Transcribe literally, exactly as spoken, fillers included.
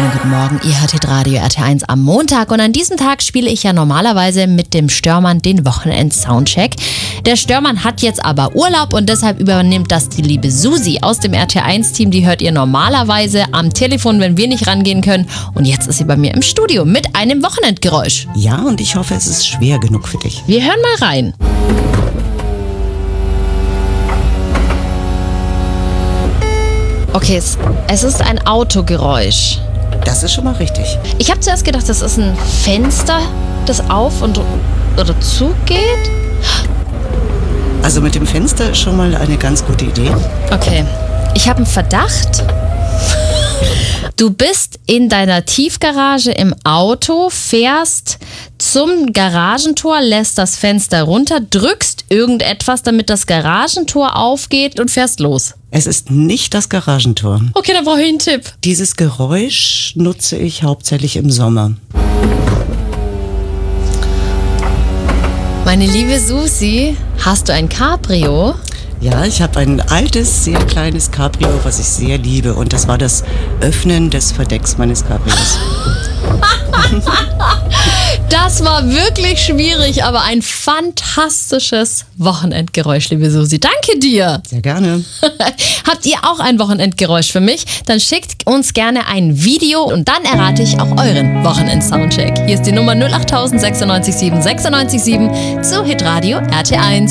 wunderschönen guten Morgen. Ihr hört Hitradio R T eins am Montag und an diesem Tag spiele ich ja normalerweise mit dem Störmann den Wochenend-Soundcheck. Der Störmann hat jetzt aber Urlaub und deshalb übernimmt das die liebe Susi aus dem R T eins-Team. Die hört ihr normalerweise am Telefon, wenn wir nicht rangehen können. Und jetzt ist sie bei mir im Studio mit einem Wochenendgeräusch. Ja, und ich hoffe, es ist schwer genug für dich. Wir hören mal rein. Okay, es, es ist ein Autogeräusch. Das ist schon mal richtig. Ich habe zuerst gedacht, das ist ein Fenster, das auf und oder zugeht. Also mit dem Fenster ist schon mal eine ganz gute Idee. Okay, ich habe einen Verdacht. Du bist in deiner Tiefgarage im Auto, fährst zum Garagentor, lässt das Fenster runter, drückst irgendetwas, damit das Garagentor aufgeht und fährst los. Es ist nicht das Garagentor. Okay, dann brauche ich einen Tipp. Dieses Geräusch nutze ich hauptsächlich im Sommer. Meine liebe Susi, hast du ein Cabrio? Ja, ich habe ein altes, sehr kleines Cabrio, was ich sehr liebe. Und das war das Öffnen des Verdecks meines Cabrios. Das war wirklich schwierig, aber ein fantastisches Wochenendgeräusch, liebe Susi. Danke dir. Sehr gerne. Habt ihr auch ein Wochenendgeräusch für mich? Dann schickt uns gerne ein Video und dann errate ich auch euren Wochenend-Soundcheck. Hier ist die Nummer null acht null null sechs neun sieben sechs neun sieben zu Hitradio R T eins.